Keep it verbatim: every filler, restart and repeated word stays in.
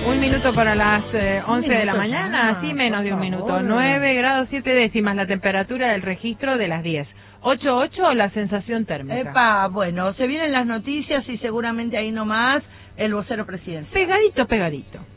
Un minuto para las eh, once de la mañana, ya, sí, menos de un por minuto. favor. nueve grados siete décimas la temperatura del registro de las diez. ocho ocho la sensación térmica. Epa, bueno, se vienen las noticias y seguramente ahí nomás el vocero presidencial. Pegadito, pegadito.